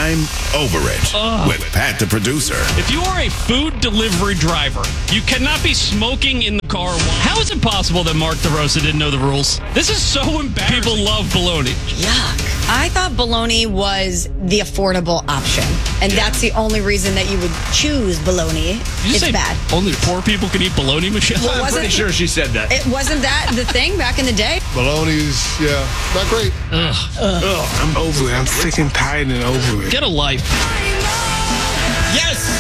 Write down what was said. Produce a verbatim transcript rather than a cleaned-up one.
I'm over it Ugh. with Pat the producer. If you are a food delivery driver, you cannot be smoking in the car. How is it possible that Mark DeRosa didn't know the rules? This is so embarrassing. People love bologna. Yuck. I thought bologna was the affordable option. And Yeah. that's the only reason that you would choose bologna. Did you It's say bad. only poor people can eat bologna, Michelle? Well, I'm wasn't- pretty sure she said that. It wasn't that the thing back in the day? Bologna's, yeah, not great. Ugh. I'm over it. I'm sick and tired and over it. Get a life. Yes!